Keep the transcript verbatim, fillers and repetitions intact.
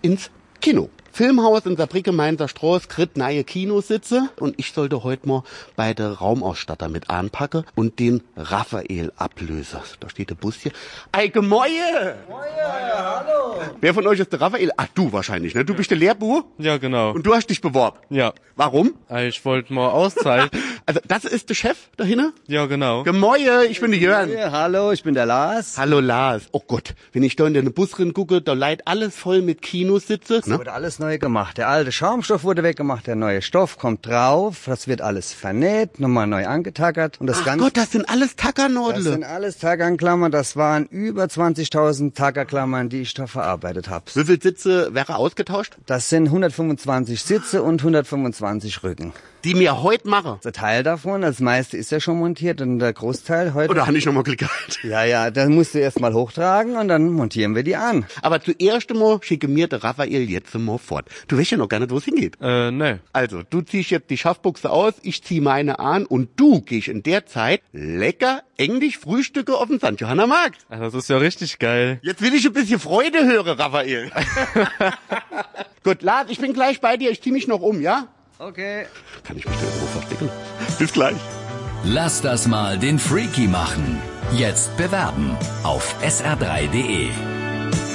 ins Kino. Filmhaus in Saarbrücken, Mainzer Straße, kriegt neue Kinositze und ich sollte heute mal bei der Raumausstatter mit anpacken und den Raphael ablösen. Da steht der Bus hier. Ei, Gemäue! Moje, hallo! Wer von euch ist der Raphael? Ach, du wahrscheinlich, ne? Du bist der Lehrbuch? Ja, genau. Und du hast dich beworben? Ja. Warum? Ich wollte mal auszahlen. Also, das ist der Chef da hinten? Ja, genau. Gemäue, ich bin der Jörn. Ja, hallo, ich bin der Lars. Hallo Lars. Oh Gott, wenn ich da in den Bus drin gucke, da leiht alles voll mit Kinositze. Es wurde alles neu gemacht. Der alte Schaumstoff wurde weggemacht, der neue Stoff kommt drauf. Das wird alles vernäht, nochmal neu angetackert. Und das Ach Ganze, Gott, das sind alles das Tackernordle. sind alles Tackerklammern. Das waren über zwanzigtausend Tackerklammern, die ich da verarbeitet habe. Wie viele Sitze wäre ausgetauscht? Das sind hundertfünfundzwanzig Sitze und hundertfünfundzwanzig Rücken. Die mir heute mache. Der Teil davon, das meiste ist ja schon montiert und der Großteil heute... Oder habe ich nochmal Glück gehabt? Ja, ja, dann musst du erst mal hochtragen und dann montieren wir die an. Aber zuerst einmal schicke mir der Raphael jetzt mal fort. Du weißt ja noch gar nicht, wo es hingeht. Äh, ne. Also, du ziehst jetzt die Schaffbuchse aus, ich zieh meine an und du gehst in der Zeit lecker englisch Frühstücke auf dem Sankt Johanner Markt. Ach, das ist ja richtig geil. Jetzt will ich ein bisschen Freude hören, Raphael. Gut, Lars, ich bin gleich bei dir. Ich zieh mich noch um, ja? Okay. Kann ich mich da irgendwo verstecken? Bis gleich. Lass das mal den Freaky machen. Jetzt bewerben auf s r drei punkt d e.